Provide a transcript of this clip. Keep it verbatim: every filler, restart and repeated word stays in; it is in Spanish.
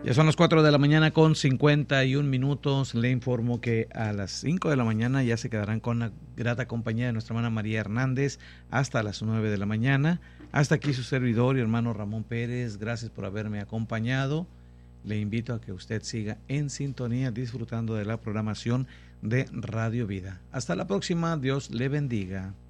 Ya son las cuatro de la mañana con cincuenta y un minutos. Le informo que a las cinco de la mañana ya se quedarán con la grata compañía de nuestra hermana María Hernández hasta las nueve de la mañana. Hasta aquí su servidor y hermano Ramón Pérez. Gracias por haberme acompañado. Le invito a que usted siga en sintonía disfrutando de la programación de Radio Vida. Hasta la próxima. Dios le bendiga.